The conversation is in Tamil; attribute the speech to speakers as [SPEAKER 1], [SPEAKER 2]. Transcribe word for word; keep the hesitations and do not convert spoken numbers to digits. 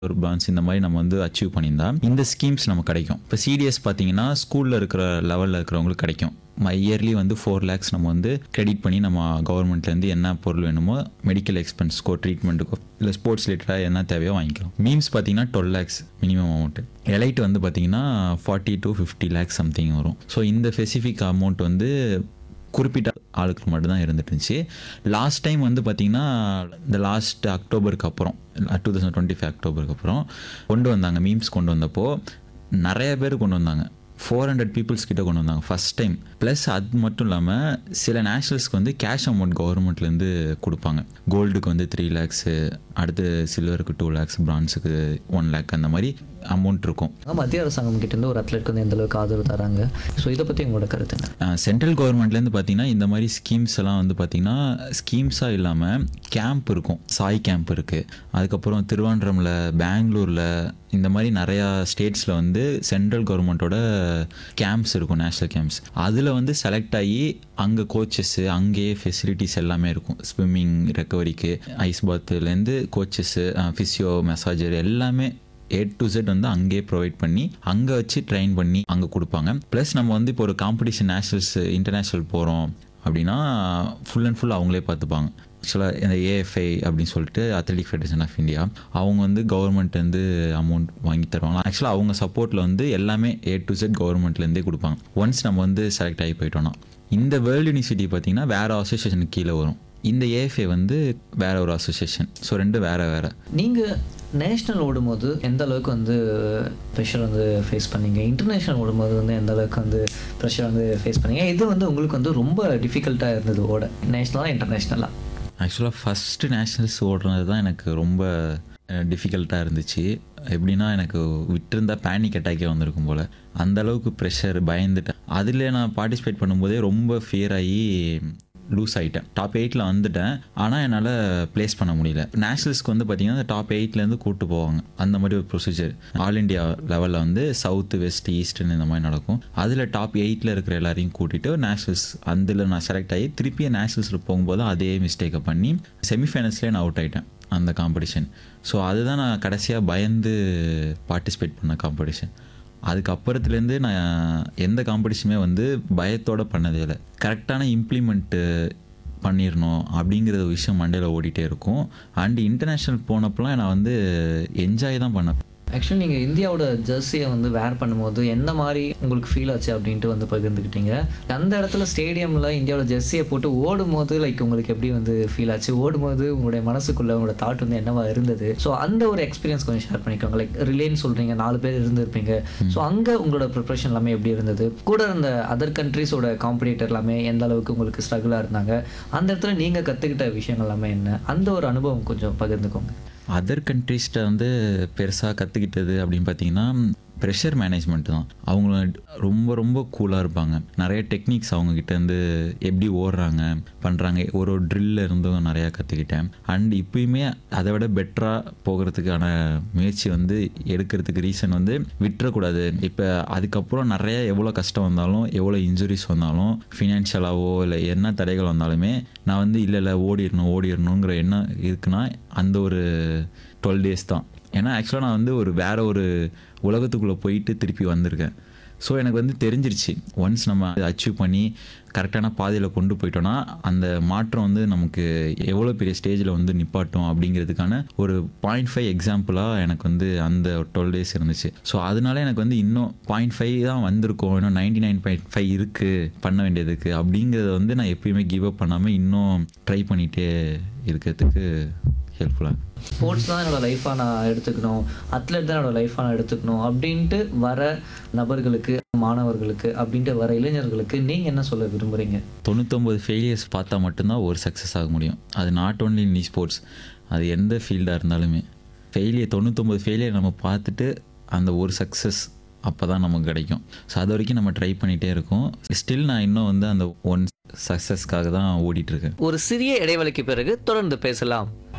[SPEAKER 1] ஒரு பிரான்ச் இந்த மாதிரி நம்ம வந்து அச்சீவ் பண்ணியிருந்தா இந்த ஸ்கீம்ஸ் நமக்கு கிடைக்கும். இப்போ சிடிஎஸ் பார்த்தீங்கன்னா ஸ்கூலில் இருக்கிற லெவலில் இருக்கிறவங்களுக்கு கிடைக்கும். இயர்லி வந்து ஃபோர் லேக்ஸ் நம்ம வந்து கிரெடிட் பண்ணி நம்ம கவர்மெண்ட்லேருந்து என்ன பொருள் வேணுமோ மெடிக்கல் எக்ஸ்பென்ஸ்க்கோ ட்ரீட்மெண்ட்டுக்கோ இல்லை ஸ்போர்ட்ஸ் ரிலேட்டடாக என்ன தேவையோ வாங்கிக்கலாம். மீம்ஸ் பார்த்தீங்கன்னா twelve lakhs minimum amount. Elite வந்து பார்த்தீங்கன்னா forty to fifty lakhs something வரும். ஸோ இந்த ஸ்பெசிஃபிக் அமௌண்ட் வந்து குறிப்பிட்ட ஆளுக்கு மட்டும்தான் இருந்துட்டு இருந்துச்சு. லாஸ்ட் டைம் வந்து பார்த்திங்கன்னா இந்த லாஸ்ட் அக்டோபருக்கு அப்புறம் டூ தௌசண்ட் டுவெண்ட்டி ஃபைவ் அக்டோபருக்கு அப்புறம் கொண்டு வந்தாங்க. மீம்ஸ் கொண்டு வந்தப்போ நிறைய பேர் கொண்டு வந்தாங்க. ஃபோர் ஹண்ட்ரட் பீப்புள்ஸ் கிட்ட கொண்டு வந்தாங்க ஃபஸ்ட் டைம். ப்ளஸ் அது மட்டும் இல்லாமல் சில நேஷ்னல்ஸ்க்கு வந்து கேஷ் அமௌண்ட் கவர்மெண்ட்லேருந்து கொடுப்பாங்க. கோல்டுக்கு வந்து த்ரீ லேக்ஸு, அடுத்து சில்வருக்கு டூ லேக்ஸ், பிரான்ஸுக்கு ஒன் லேக், அந்த மாதிரி அமௌண்ட் இருக்கும்.
[SPEAKER 2] மத்திய அரசாங்கம் கிட்டேருந்து ஒரு அத்லெட்க்கு வந்து எந்த அளவுக்கு ஆதரவு தராங்க? ஸோ இதை பற்றி உங்களோட கருத்து என்ன?
[SPEAKER 1] சென்ட்ரல் கவர்மெண்ட்லேருந்து பார்த்தீங்கன்னா இந்த மாதிரி ஸ்கீம்ஸ் எல்லாம் வந்து பார்த்திங்கன்னா ஸ்கீம்ஸாக இல்லாமல் கேம்ப் இருக்கும். சாய் கேம்ப் இருக்குது. அதுக்கப்புறம் திருவாண்டரமில், பெங்களூரில், இந்த மாதிரி நிறையா ஸ்டேட்ஸில் வந்து சென்ட்ரல் கவர்மெண்ட்டோட கேம்ப்ஸ் இருக்கும், நேஷ்னல் கேம்ப்ஸ். அதில் வந்து செலக்ட் ஆகி அங்கே கோச்சஸ்ஸு, அங்கேயே ஃபெசிலிட்டிஸ் எல்லாமே இருக்கும். Swimming, ரெக்கவரிக்கு, ice பாத்துலேருந்து coaches, physio, massager எல்லாமே ஏ டு செட் வந்து அங்கேயே ப்ரொவைட் பண்ணி அங்கே வச்சு ட்ரெயின் பண்ணி அங்கே கொடுப்பாங்க. ப்ளஸ் நம்ம வந்து இப்போ ஒரு காம்படிஷன் நேஷ்னல்ஸ் இன்டர்நேஷ்னல் போகிறோம் அப்படின்னா ஃபுல் அண்ட் ஃபுல் அவங்களே பார்த்துப்பாங்க. ஆக்சுவலாக இந்த ஏஎஃப்ஐ அப்படின்னு சொல்லிட்டு அத்லெட்டிக் ஃபெடரேஷன் ஆஃப் இந்தியா, அவங்க வந்து கவர்மெண்ட் வந்து அமௌண்ட் வாங்கி தருவாங்க. ஆக்சுவலாக அவங்க சப்போர்ட்டில் வந்து எல்லாமே ஏ டு செட் கவர்மெண்ட்லேருந்தே கொடுப்பாங்க. ஒன்ஸ் நம்ம வந்து செலக்ட் ஆகி போயிட்டோம்னா. இந்த வேர்ல்டு யூனிவர்சிட்டி பார்த்திங்கன்னா வேறு அசோசியேஷனுக்கு கீழே வரும். இந்த ஏஎஃப்ஏ வந்து வேற ஒரு அசோசியேஷன். ஸோ ரெண்டு வேறு வேறு.
[SPEAKER 2] நீங்கள் நேஷ்னல் ஓடும்போது எந்த அளவுக்கு வந்து ப்ரெஷர் வந்து ஃபேஸ் பண்ணீங்க? இன்டர்நேஷ்னல் ஓடும்போது வந்து எந்த அளவுக்கு வந்து ப்ரெஷர் வந்து ஃபேஸ் பண்ணீங்க? இது வந்து உங்களுக்கு வந்து ரொம்ப டிஃபிகல்ட்டாக இருந்தது ஓட, நேஷ்னலாக இன்டர்நேஷ்னலாக?
[SPEAKER 1] ஆக்சுவலாக ஃபஸ்ட்டு நேஷ்னல்ஸ் ஓடுறது தான் எனக்கு ரொம்ப டிஃபிகல்ட்டாக இருந்துச்சு. எப்படின்னா எனக்கு விட்டுருந்தா பேனிக் அட்டாக்கே வந்திருக்கும் போல். அந்தளவுக்கு ப்ரெஷர், பயந்துட்டேன். அதில் நான் பார்ட்டிசிபேட் பண்ணும்போதே ரொம்ப ஃபியர் ஆகி லூஸ் ஆகிட்டேன். டாப் எயிட்டில் வந்துட்டேன், ஆனால் என்னால் ப்ளேஸ் பண்ண முடியல. நேஷ்னல்ஸ்க்கு வந்து பார்த்திங்கன்னா டாப் எயிட்லேருந்து கூப்பிட்டு போவாங்க. அந்த மாதிரி ஒரு ப்ரொசீஜர் ஆல் இண்டியா லெவலில் வந்து சவுத்து, வெஸ்ட், ஈஸ்டர்னு இந்த மாதிரி நடக்கும். அதில் டாப் எயிட்டில் இருக்கிற எல்லாரையும் கூட்டிகிட்டு நேஷ்னல்ஸ் அதில் நான் செலக்ட் ஆகி திருப்பி நேஷ்னல்ஸில் போகும்போது அதே மிஸ்டேக்கை பண்ணி செமிஃபைனல்ஸ்லேயே நான் அவுட் ஆகிட்டேன் அந்த காம்படிஷன். ஸோ அதுதான் நான் கடைசியாக பயந்து பார்ட்டிசிபேட் பண்ண காம்படிஷன். அதுக்கப்புறத்துலேருந்து நான் எந்த காம்படிஷனுமே வந்து பயத்தோடு பண்ணதே இல்லை. கரெக்டான இம்ப்ளிமெண்ட்டு பண்ணிடணும் அப்படிங்கிற விஷயம் மண்டையில் ஓடிட்டே இருக்கும். அண்ட் இன்டர்நேஷ்னல் போனப்பெல்லாம் நான் வந்து என்ஜாய் தான் பண்ணேன்.
[SPEAKER 2] ஆக்சுவலி நீங்கள் இந்தியாவோட ஜெர்சியை வந்து வேர் பண்ணும்போது எந்த மாதிரி உங்களுக்கு ஃபீல் ஆச்சு அப்படின்ட்டு வந்து பகிர்ந்துக்கிட்டீங்க. அந்த இடத்துல ஸ்டேடியமில் இந்தியாவோட ஜெர்சியை போட்டு ஓடும்போது லைக் உங்களுக்கு எப்படி வந்து ஃபீல் ஆச்சு? ஓடும்போது உங்களுடைய மனசுக்குள்ளே உங்களோட தாட் வந்து என்னவா இருந்தது? ஸோ அந்த ஒரு எக்ஸ்பீரியன்ஸ் கொஞ்சம் ஷேர் பண்ணிக்கோங்க. லைக் ரிலேன்னு சொல்கிறீங்க, நாலு பேர் இருந்திருப்பீங்க. ஸோ அங்கே உங்களோட ப்ரிப்ரேஷன் எல்லாமே எப்படி இருந்தது? கூட இருந்த அதர் கண்ட்ரீஸோட காம்படிட்டர் எல்லாமே எந்த அளவுக்கு உங்களுக்கு ஸ்ட்ரகிளாக இருந்தாங்க? அந்த இடத்துல நீங்கள் கற்றுக்கிட்ட விஷயங்கள் எல்லாமே என்ன? அந்த ஒரு அனுபவம் கொஞ்சம் பகிர்ந்துக்கோங்க.
[SPEAKER 1] அதர் கண்ட்ரீஸ்கிட்ட வந்து பெருசாக கற்றுக்கிட்டது அப்படின்னு பார்த்தீங்கன்னா ப்ரெஷர் மேனேஜ்மெண்ட் தான். அவங்க ரொம்ப ரொம்ப கூலாக இருப்பாங்க. நிறைய டெக்னிக்ஸ் அவங்கக்கிட்ட இருந்து எப்படி ஓடுறாங்க பண்ணுறாங்க, ஒரு ஒரு ட்ரில்ல இருந்தும் நிறையா கற்றுக்கிட்டேன். அண்ட் இப்போயுமே அதை விட பெட்டராக போகிறதுக்கான முயற்சி வந்து எடுக்கிறதுக்கு ரீசன் வந்து விட்டுறக்கூடாது. இப்போ அதுக்கப்புறம் நிறைய எவ்வளோ கஷ்டம் வந்தாலும், எவ்வளோ இன்ஜுரிஸ் வந்தாலும், ஃபினான்ஷியலாகவோ இல்லை என்ன தடைகள் வந்தாலுமே நான் வந்து இல்லை இல்லை ஓடிடணும் ஓடிடணுங்கிற எண்ணம் இருக்குன்னா அந்த ஒரு டுவெல் டேஸ் தான். ஏன்னா ஆக்சுவலாக நான் வந்து ஒரு வேறு ஒரு உலகத்துக்குள்ளே போயிட்டு திருப்பி வந்திருக்கேன். ஸோ எனக்கு வந்து தெரிஞ்சிருச்சு, ஒன்ஸ் நம்ம அச்சீவ் பண்ணி கரெக்டான பாதையில் கொண்டு போயிட்டோன்னா அந்த மாற்றம் வந்து நமக்கு எவ்வளோ பெரிய ஸ்டேஜில் வந்து நிப்பாட்டும் அப்படிங்கிறதுக்கான ஒரு பாயிண்ட் ஃபைவ் எக்ஸாம்பிளாக எனக்கு வந்து அந்த டுவெல் டேஸ் இருந்துச்சு. ஸோ அதனால எனக்கு வந்து இன்னும் பாயிண்ட் ஃபைவ் தான் வந்திருக்கும், இன்னும் நைன்டி நைன் பாயிண்ட் ஃபைவ் இருக்குது பண்ண வேண்டியதுக்கு. அப்படிங்கிறத வந்து நான் எப்பயுமே கிவ் அப் பண்ணாமல் இன்னும் ட்ரை பண்ணிகிட்டே இருக்கிறதுக்கு ஹெல்ப்ஃபுல்லாக.
[SPEAKER 2] ஸ்போர்ட்ஸ் தான் என்னோடய லைஃபாக நான் எடுத்துக்கணும், அத்லெட் தான் என்னோடய லைஃபாக நான் எடுத்துக்கணும் அப்படின்ட்டு வர நபர்களுக்கு, மாணவர்களுக்கு அப்படின்ட்டு வர இளைஞர்களுக்கு நீங்கள் என்ன சொல்ல விரும்புகிறீங்க?
[SPEAKER 1] தொண்ணூத்தொம்பது ஃபெயிலியர்ஸ் பார்த்தா மட்டும்தான் ஒரு சக்ஸஸ் ஆக முடியும். அது நாட் ஓன்லி இன் ஸ்போர்ட்ஸ், அது எந்த ஃபீல்டாக இருந்தாலுமே. ஃபெயிலியர் தொண்ணூத்தொம்பது ஃபெயிலியர் நம்ம பார்த்துட்டு அந்த ஒரு சக்ஸஸ் அப்போ தான் நமக்கு கிடைக்கும். ஸோ அது வரைக்கும் நம்ம ட்ரை பண்ணிகிட்டே இருக்கோம். ஸ்டில் நான் இன்னும் வந்து அந்த ஒன் சக்ஸஸ்க்காக தான் ஓடிட்டுருக்கேன்.
[SPEAKER 2] ஒரு சிறிய இடைவெளிக்கு பிறகு தொடர்ந்து பேசலாம்.